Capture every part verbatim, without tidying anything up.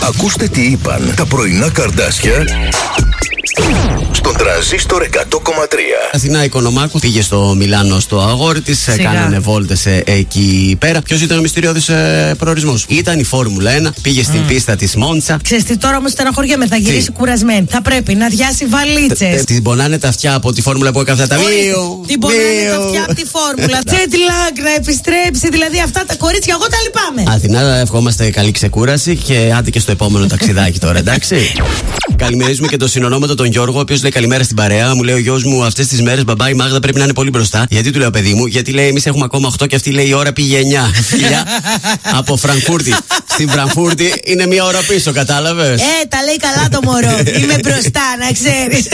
Ακούστε τι είπαν τα πρωινά Καρντάσια στον Τρανζίστορ εκατό κόμμα τρία. Αθηνά Οικονομάκου πήγε στο Μιλάνο στο αγόρι της, κάνανε βόλτες ε, εκεί πέρα. Ποιος ήταν ο μυστηριώδης ε, προορισμός? Ήταν η Φόρμουλα ένα, πήγε στην mm. πίστα της Μόντσα. Ξέρεις τι, τώρα όμως στεναχωριέμαι, θα γυρίσει κουρασμένη. Θα πρέπει να αδειάσει βαλίτσες. Την πονάνε τα αυτιά από τη Φόρμουλα που έκανε αυτά τα βίο. Την πονάνε τα αυτιά από τη Φόρμουλα. Jet lag να επιστρέψει, δηλαδή αυτά τα κορίτσια, εγώ τα λυπάμαι. Αθηνά, ευχόμαστε καλή ξεκούραση και άντε και στο επόμενο ταξιδάκι τώρα, εντάξει. Καλημερίζουμε και τον συνονόματο τον Γιώργο, ο οποίος λέει καλημέρα στην παρέα. Μου λέει ο γιος μου αυτές τις μέρες μπαμπά η Μάγδα πρέπει να είναι πολύ μπροστά. Γιατί του λέω παιδί μου, γιατί λέει εμείς έχουμε ακόμα οκτώ και αυτή λέει η ώρα πήγε εννιά. Φιλιά από Φραγκφούρτη. Στην Φραγκφούρτη είναι μία ώρα πίσω, κατάλαβες? Ε, τα λέει καλά το μωρό. Είμαι μπροστά, να ξέρεις.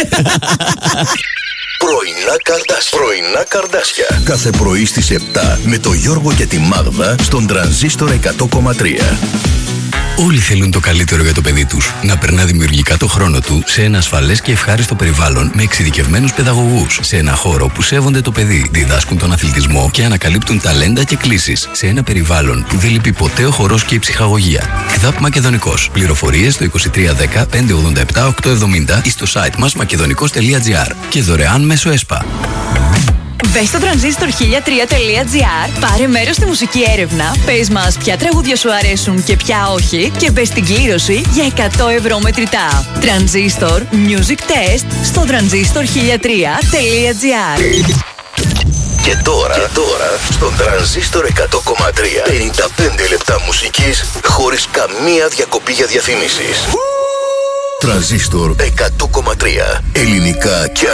Πρωινά Καρντάσια. Πρωινά Καρντάσια. Κάθε πρωί στις επτά με το Γιώργο και τη Μάγδα στον Τρανζίστορ εκατό κόμμα τρία. Όλοι θέλουν το καλύτερο για το παιδί τους. Να περνά δημιουργικά το χρόνο του σε ένα ασφαλές και ευχάριστο περιβάλλον με εξειδικευμένους παιδαγωγούς. Σε ένα χώρο που σέβονται το παιδί, διδάσκουν τον αθλητισμό και ανακαλύπτουν ταλέντα και κλίσεις. Σε ένα περιβάλλον που δεν λείπει ποτέ ο χορός και η ψυχαγωγία. ΚΔΑΠ Μακεδονικός. Πληροφορίες στο είκοσι τρία δέκα πεντακόσια ογδόντα επτά οκτακόσια εβδομήντα ή στο site μας μακεδονικός τελεία τζι άρ και δωρεάν μέσω ΕΣΠΑ. Μπες στο τρανζίστορ χίλια τρία τελεία τζι άρ, πάρε μέρος στη μουσική έρευνα, πες μας ποια τραγούδια σου αρέσουν και ποια όχι και μπες στην κλήρωση για εκατό ευρώ μετρητά. Τρανζίστορ Music Test στο τρανζίστορ χίλια τρία τελεία τζι άρ. Και τώρα, και τώρα στον Τρανζίστορ εκατό κόμμα τρία πενήντα πέντε λεπτά μουσικής χωρίς καμία διακοπή για διαφημίσεις. Τρανζίστορ εκατό κόμμα τρία. Ελληνικά και